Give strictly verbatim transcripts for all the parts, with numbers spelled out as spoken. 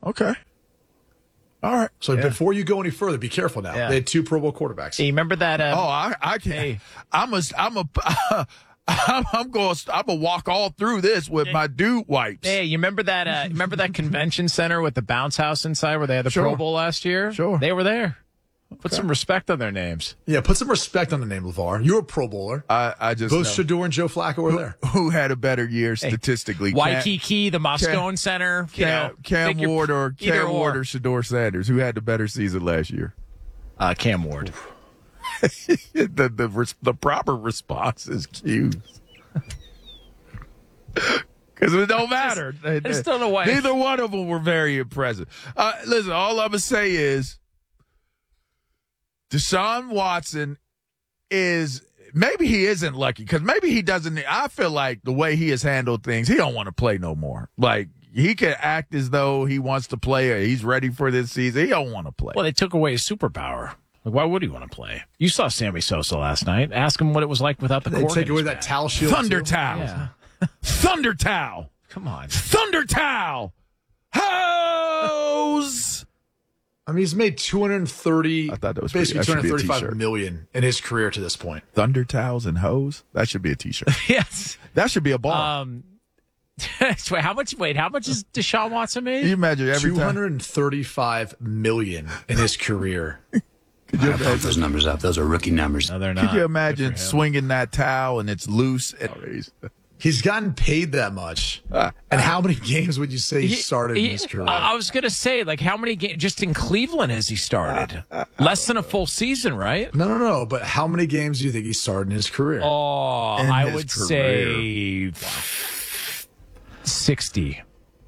Okay. All right. So yeah. before you go any further, be careful now. Yeah. They had two Pro Bowl quarterbacks. Hey, you remember that? Uh, oh, I, I can. Hey. I'm a. I'm a. I'm, I'm going. I'm gonna walk all through this with my dude wipes. Hey, you remember that? Uh, remember that convention center with the bounce house inside where they had the sure. Pro Bowl last year? Sure, they were there. Put okay. some respect on their names. Yeah, put some respect on the name, LeVar. You're a Pro Bowler. I, I just both know. Shedeur and Joe Flacco were there. Who, who had a better year statistically? Hey, Waikiki, the Moscone Cam, Center. You Cam, know, Cam Ward or Cam Ward or Shedeur Sanders? Who had the better season last year? Uh, Cam Ward. the, the the proper response is Q's. Because it don't matter. I just don't know why. Neither one of them were very impressive. Uh, listen, all I'm going to say is Deshaun Watson is – maybe he isn't lucky because maybe he doesn't – I feel like the way he has handled things, he don't want to play no more. Like, he can act as though he wants to play or he's ready for this season. He don't want to play. Well, they took away his superpower. Like, why would he want to play? You saw Sammy Sosa last night. Ask him what it was like without the they cord. They take away that towel shield. Thunder too. towel. Yeah. Thunder towel. Come on. Thunder towel. Hose. I mean, he's made two hundred thirty, I thought that was basically two hundred thirty-five t-shirt. million in his career to this point. Thunder towels and hose. That should be a t-shirt. Yes. That should be a ball. Um, wait, how much? Wait, how much is Deshaun Watson made? Can you imagine every two hundred thirty-five million in his career. Could you put those numbers up? Those are rookie numbers. No, they're not. Could you imagine swinging that towel and it's loose? And he's gotten paid that much. Uh, and how many games would you say he, he started he, in his career? I was going to say, like, how many games just in Cleveland has he started? Uh, uh, Less than a full season, right? No, no, no. But how many games do you think he started in his career? Oh, in I would career. say sixty.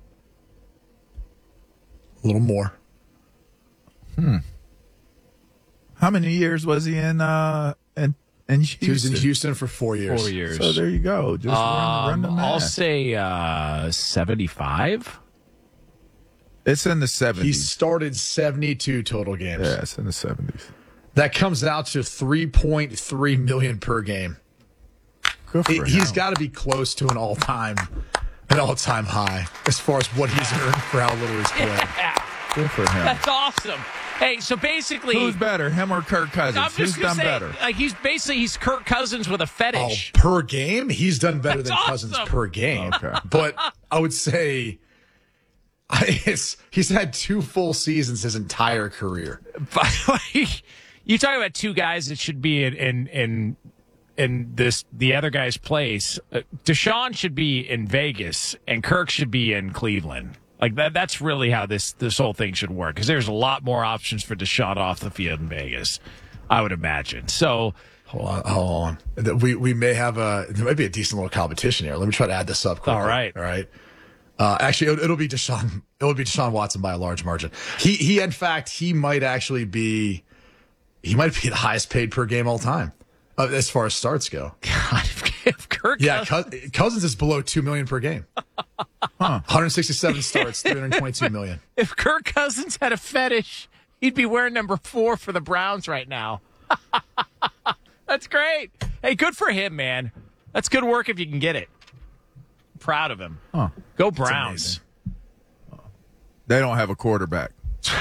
A little more. Hmm. How many years was he in uh in, in Houston? He was in Houston for four years. Four years. So there you go. Just um, run, run the math. I'll say uh, seventy-five. It's in the seventies. He started seventy-two total games. Yeah, it's in the seventies. That comes out to three point three million dollars per game. Good for it, him. He's got to be close to an all-time an all-time high as far as what he's earned for how little he's played. Yeah. Good for him. That's awesome. Hey, so basically, who's better, him or Kirk Cousins? I'm just Who's done say, better? Like he's basically he's Kirk Cousins with a fetish. Oh, per game, he's done better That's than awesome. Cousins per game. Okay. But I would say it's, he's had two full seasons his entire career. You talk about two guys that should be in in in, in this the other guy's place. Uh, Deshaun should be in Vegas, and Kirk should be in Cleveland. Like that, that's really how this, this whole thing should work. Because there's a lot more options for Deshaun off the field in Vegas, I would imagine. So, hold on, hold on. We we may have a there might be a decent little competition here. Let me try to add this up quickly. All right, all right. Uh, actually, it'll, it'll be Deshaun. It'll be Deshaun Watson by a large margin. He he. In fact, he might actually be. He might be the highest paid per game all time, uh, as far as starts go. God, if, if Kirk, yeah, Cousins, Cousins is below two million per game. Huh. one hundred sixty-seven starts, three hundred twenty-two million. If Kirk Cousins had a fetish, he'd be wearing number four for the Browns right now. That's great. Hey, good for him, man. That's good work if you can get it. I'm proud of him. Huh. Go Browns. They don't have a quarterback.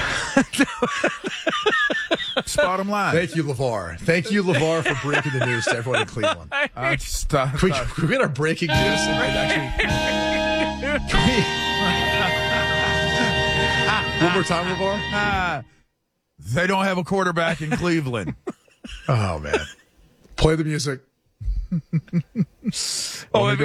Bottom line. Thank you, LeVar. Thank you, LeVar, for breaking the news to everyone in Cleveland. I just, uh, Can we, can we get our breaking news? And actually, one more time, LeVar. Uh, they don't have a quarterback in Cleveland. Oh man, play the music. Oh, we got, we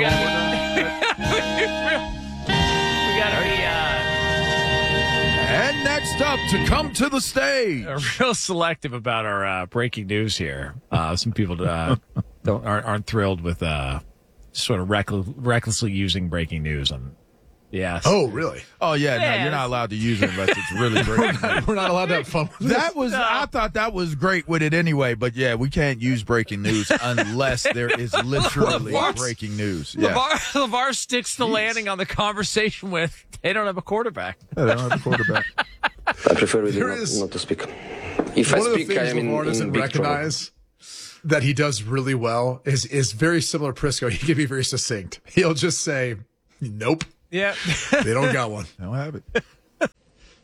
got a. Uh, And next up, to come to the stage. Uh, real selective about our uh, breaking news here. Uh, some people uh, don't aren't, aren't thrilled with uh, sort of reckl- recklessly using breaking news on. Yes. Oh, really? Oh, yeah. Yes. No, you're not allowed to use it unless it's really breaking news. We're not allowed to have fun with That this. was, No. I thought that was great with it anyway, but yeah, we can't use breaking news unless there is literally LeVar's- breaking news. Yeah. LeVar, LeVar sticks the landing on the conversation with they don't have a quarterback. Yeah, they don't have a quarterback. I prefer really There not, is- not to speak. If One I of the speak, things I am in, LeVar in doesn't big trouble. recognize that he does really well is is very similar to Prisco. He can be very succinct. He'll just say, "Nope, Yeah. they don't got one." They don't have it.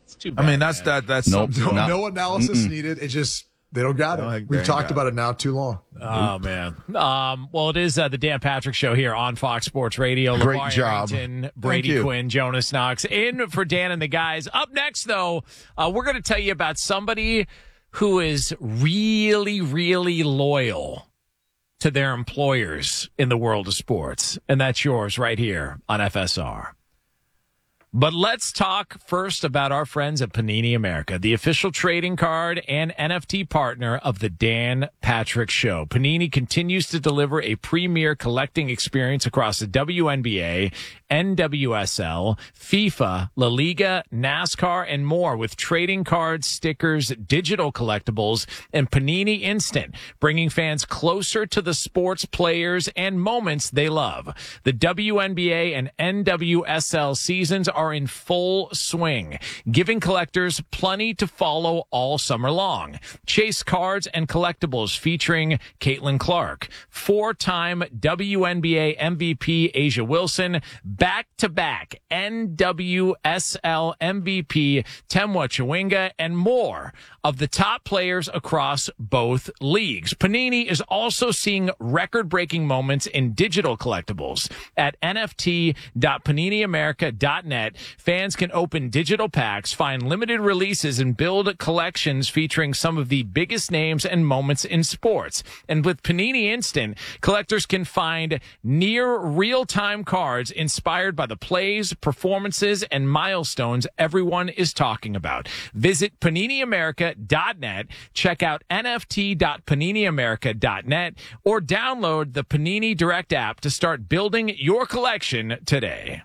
It's too bad. I mean, that's that. That's Nope. something. No, No. no analysis needed. It just they don't got No, it. they We've ain't talked got about it now too long. Oh man. Um, well, it is uh, the Dan Patrick Show here on Fox Sports Radio. Great LeVar job. Arrington, Brady you. Quinn, Jonas Knox, in for Dan and the guys. Up next, though, uh, we're going to tell you about somebody who is really, really loyal to their employers in the world of sports, and that's yours right here on F S R. But let's talk first about our friends at Panini America, the official trading card and N F T partner of the Dan Patrick Show. Panini continues to deliver a premier collecting experience across the W N B A, N W S L, FIFA, La Liga, NASCAR, and more with trading cards, stickers, digital collectibles, and Panini Instant, bringing fans closer to the sports players and moments they love. The W N B A and N W S L seasons are in full swing, giving collectors plenty to follow all summer long. Chase cards and collectibles featuring Caitlin Clark, four-time W N B A M V P Asia Wilson, back-to-back N W S L M V P Temwa Chawinga, and more of the top players across both leagues. Panini is also seeing record-breaking moments in digital collectibles. At N F T dot panini america dot net, fans can open digital packs, find limited releases, and build collections featuring some of the biggest names and moments in sports. And with Panini Instant, collectors can find near real-time cards inspired by the plays, performances, and milestones everyone is talking about. Visit panini america dot net, check out N F T dot panini america dot net, or download the Panini Direct app to start building your collection today.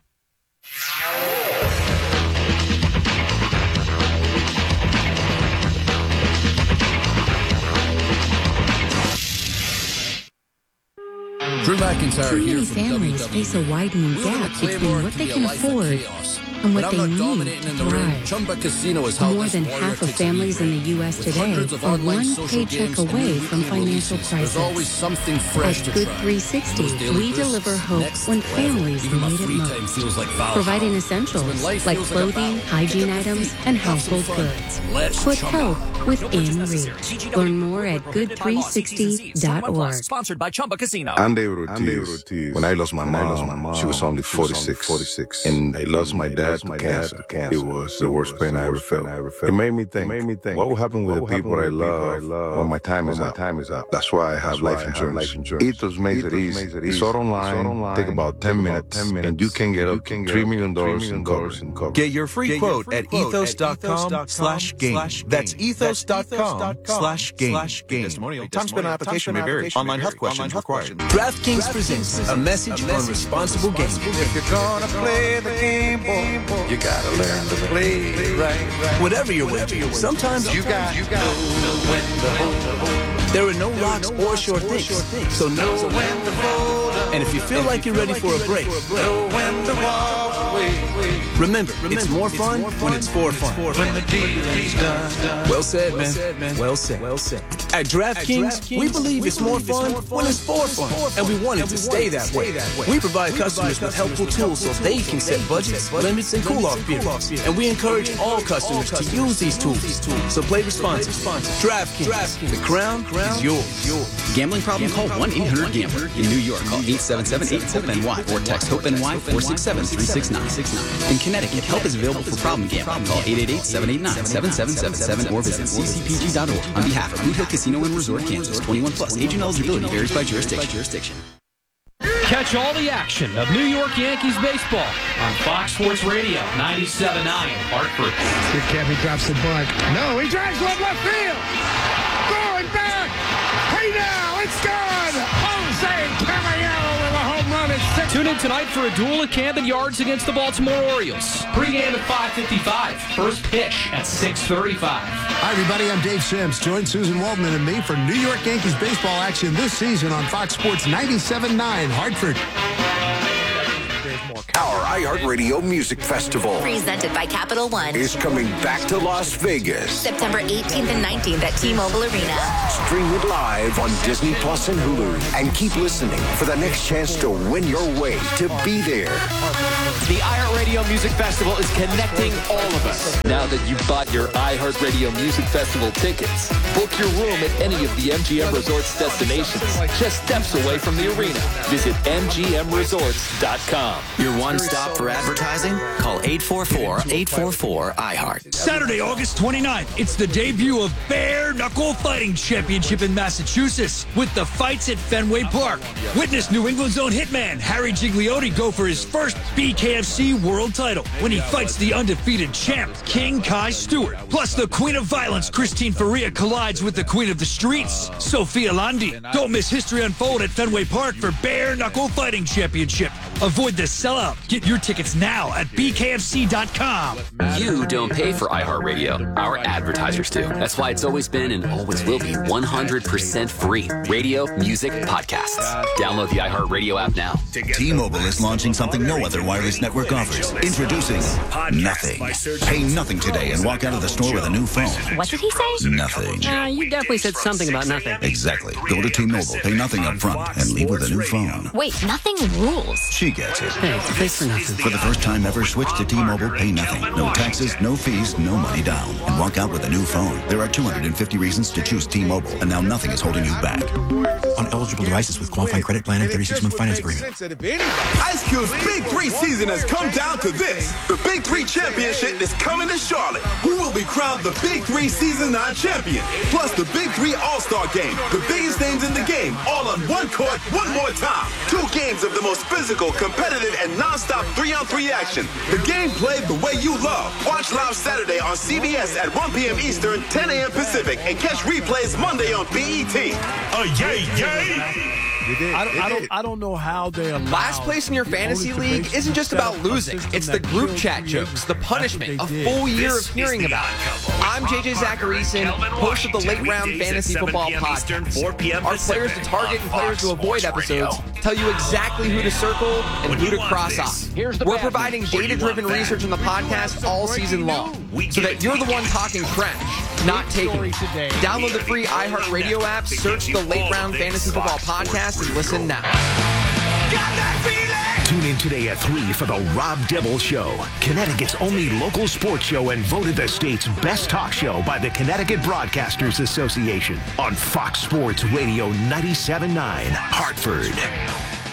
Drew McIntyre Too here many from families W W E. face a widening We live gap in a between Claymore, what it they be a can life of afford chaos. and what But they I'm not need dominating to in the ring. thrive. Chumba Casino is how More this than warrior half of takes a families in lead. the U S With today hundreds of are online one social paycheck games and away new from weekly financial releases, There's crisis. always something fresh At to Good try. three sixty, Those daily we bursts, deliver hope next when level. families Even my need it free most. time feels like Valhalla. Providing When essentials life like feels like a clothing, battle, hygiene pick up the items, feet, and have some household fun. goods. Let's Put chumba. hope within reach. Learn more at good three sixty dot org. Sponsored by Chumba Casino. I'm David Ortiz. When I lost my mom, she was only forty-six, and I lost my dad to cancer. It was the worst pain I ever felt. It made me think, what will happen with the people I love when my time is up? That's why I have life insurance. Ethos makes it easy. It's all online, take about ten minutes, and you can get up to three million dollars in coverage. Get your free quote at ethos.com slash game. That's ethos.com slash game. Testimonial. Time spent on application may vary. Online health questions required. DraftKings presents a message on responsible gaming. If you're gonna play the game, boy, you gotta learn to play it right. Whatever you're wagering, sometimes You got, you got to know when to hold. there are no locks or sure things. So know When to fold up. And if you feel like you're ready for a break, Know when to walk away. remember, it's more fun when it's for fun. When the dealing's done. Well said, man. Well said. Well said. At DraftKings, we believe it's more fun when it's for fun, and we want it to stay that way. We provide customers with helpful tools so they can set budgets, limits, and cool-off periods, and we encourage all customers to use these tools. So play responsibly. DraftKings, the crown is yours. Gambling problem? Call one eight hundred gambler. In New York, call eight seven seven eight hope N Y or text HOPE-NY four six seven three six nine. In Connecticut, help is available for problem gambling. Call eight eight eight seven eight nine seven seven seven seven or visit c c p g dot org. On behalf of Blue Hill Casino and Resort, Kansas, twenty-one plus. Agent eligibility varies by jurisdiction. Catch all the action of New York Yankees baseball on Fox Sports Radio, ninety-seven point nine, Hartford. Good catch, he drops the bunt. No, he drives one left field. Going back. Hey now, it's gone. Jose Caballero with a home run at six. Tune in tonight for a duel at Camden Yards against the Baltimore Orioles. Pre-game at five fifty-five. First pitch at six thirty-five. Hi, everybody. I'm Dave Sims. Join Susan Waldman and me for New York Yankees baseball action this season on Fox Sports ninety-seven point nine, Hartford. Our iHeartRadio Music Festival, presented by Capital One, is coming back to Las Vegas. September eighteenth and nineteenth at T-Mobile Arena. Stream it live on Disney Plus and Hulu. And keep listening for the next chance to win your way to be there. The iHeartRadio Music Festival is connecting all of us. Now that you've bought your iHeartRadio Music Festival tickets, book your room at any of the M G M Resorts destinations, just steps away from the arena. Visit M G M resorts dot com. Your one stop for advertising? Call eight four four, eight four four, iHeart. Saturday, August twenty-ninth, it's the debut of Bare Knuckle Fighting Championship in Massachusetts with the fights at Fenway Park. Witness New England's own hitman Harry Gigliotti go for his first B K F C world title when he fights the undefeated champ King Kai Stewart. Plus, the Queen of Violence Christine Faria collides with the Queen of the Streets Sophia Landi. Don't miss history unfold at Fenway Park for Bare Knuckle Fighting Championship. Avoid the sellout. Get your tickets now at B K F C dot com. You don't pay for iHeartRadio. Our advertisers do. That's why it's always been and always will be one hundred percent free. Radio, music, podcasts. Download the iHeartRadio app now. T-Mobile is launching something no other wireless network offers. Introducing Nothing. Pay nothing today and walk out of the store with a new phone. What did he say? Nothing. Uh, you definitely said something about nothing. Exactly. Go to T-Mobile, pay nothing up front, and leave with a new phone. Wait, nothing rules. She gets it. Hey, thanks for nothing. For the first time ever, switch to T-Mobile, pay nothing. No taxes, no fees, no money down. And walk out with a new phone. There are two hundred fifty reasons to choose T-Mobile, and now nothing is holding you back. On eligible devices with qualifying credit plan and thirty-six month finance agreement. Ice Cube's Big Three season has come down to this. The Big Three Championship is coming to Charlotte. Who will be crowned the Big Three Season nine champion? Plus the Big Three All-Star Game. The biggest names in the game, all on one court, one more time. Two games of the most physical, competitive, and non-stop three-on-three action. The game played the way you love. Watch live Saturday on C B S at one p.m. Eastern, ten a.m. Pacific, and catch replays Monday on B E T. Oh, yay, yay! I don't, I don't. I don't know how they allow. Last place in your fantasy league isn't just about losing. It's the group chat jokes, the punishment, a full year of hearing about it. I'm J J Zacharyson, host of the Late Round Fantasy Football Podcast. Our players to target and players to avoid episodes tell you exactly who to circle and who to cross off. We're providing data-driven research in the podcast all season long, so that you're the one talking trash, not taking it. Download the free iHeartRadio app, search the Late Round Fantasy Football Podcast, and listen now. Tune in today at three for the Rob Dibble Show, Connecticut's only local sports show and voted the state's best talk show by the Connecticut Broadcasters Association on Fox Sports Radio ninety-seven point nine, Hartford.